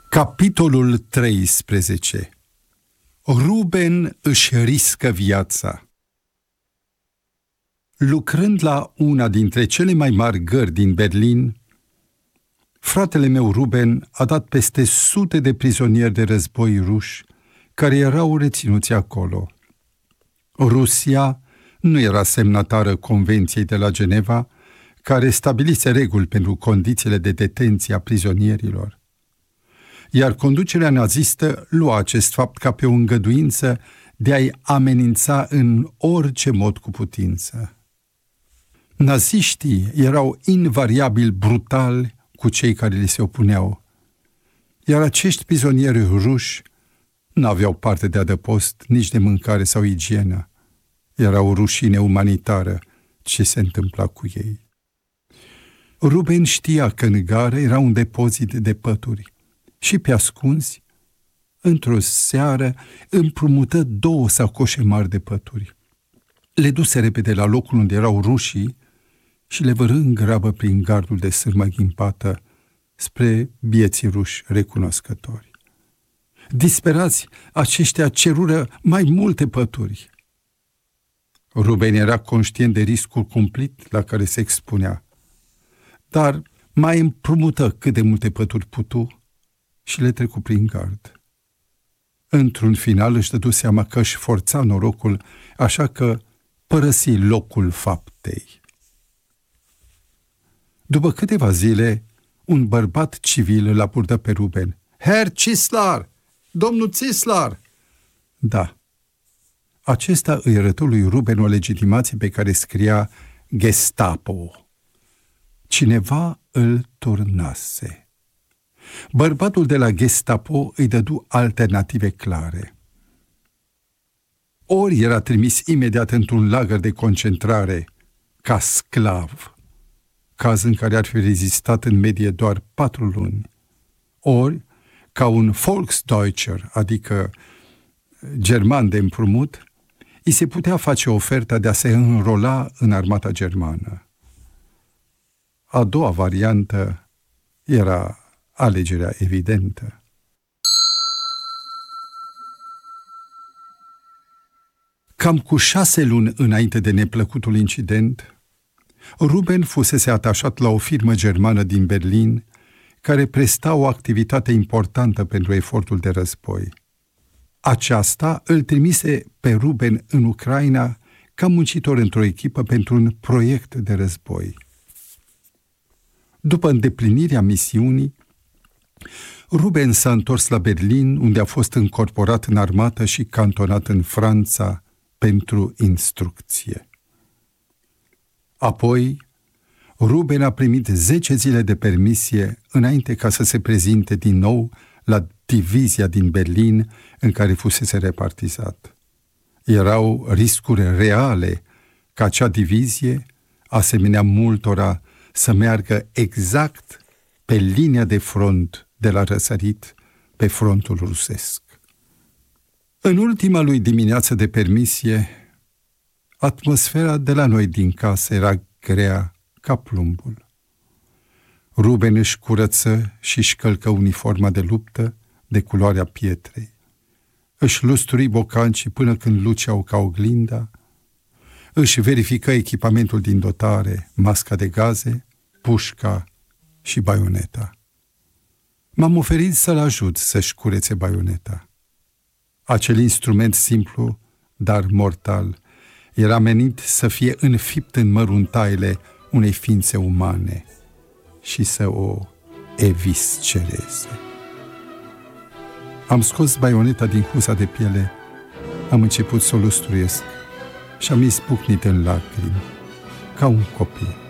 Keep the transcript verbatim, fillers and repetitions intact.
Capitolul treisprezece. Ruben își riscă viața. Lucrând la una dintre cele mai mari gări din Berlin, fratele meu Ruben a dat peste sute de prizonieri de război ruși care erau reținuți acolo. Rusia nu era semnatară Convenției de la Geneva, care stabilise reguli pentru condițiile de detenție a prizonierilor. Iar conducerea nazistă lua acest fapt ca pe o îngăduință de a-i amenința în orice mod cu putință. Naziștii erau invariabil brutali cu cei care li se opuneau, iar acești prizonieri ruși n-aveau parte de adăpost, nici de mâncare sau igienă. Era o rușine umanitară ce se întâmpla cu ei. Ruben știa că în gară era un depozit de pături și pe ascunzi, într-o seară, împrumută două sacoșe mari de pături. Le duse repede la locul unde erau rușii și le vărâ în grabă prin gardul de sârmă ghimpată spre bieții ruși recunoscători. Disperați, aceștia cerură mai multe pături. Ruben era conștient de riscul cumplit la care se expunea, dar mai împrumută cât de multe pături putu și le trecu prin gard. Într-un final își dădu seama că își forța norocul, așa că părăsi locul faptei. După câteva zile, un bărbat civil îl abordă pe Ruben. Herr Cislar! Domnul Cislar! Da. Acesta îi arătă lui Ruben o legitimație pe care scria Gestapo. Cineva îl turnase. Bărbatul de la Gestapo îi dădu alternative clare. Ori era trimis imediat într-un lagăr de concentrare, ca sclav, caz în care ar fi rezistat în medie doar patru luni, ori ca un Volksdeutscher, adică german de împrumut, îi se putea face oferta de a se înrola în armata germană. A doua variantă era alegerea evidentă. Cam cu șase luni înainte de neplăcutul incident, Ruben fusese atașat la o firmă germană din Berlin care presta o activitate importantă pentru efortul de război. Aceasta îl trimise pe Ruben în Ucraina ca muncitor într-o echipă pentru un proiect de război. După îndeplinirea misiunii, Ruben s-a întors la Berlin, unde a fost încorporat în armată și cantonat în Franța pentru instrucție. Apoi, Ruben a primit zece zile de permisie înainte ca să se prezinte din nou la divizia din Berlin în care fusese repartizat. Erau riscuri reale ca acea divizie, asemenea multora, să meargă exact pe linia de front de la răsărit pe frontul rusesc. În ultima lui dimineață de permisie, atmosfera de la noi din casă era grea ca plumbul. Ruben își curăță și își călcă uniforma de luptă de culoarea pietrei. Își lusturi bocancii până când luceau ca oglinda, își verifică echipamentul din dotare, masca de gaze, pușca și baioneta. M-am oferit să-l ajut să-și curețe baioneta. Acel instrument simplu, dar mortal, era menit să fie înfipt în măruntaile unei ființe umane și să o eviscereze. Am scos baioneta din husa de piele, am început să o lustruiesc și am izbucnit în lacrimi, ca un copil.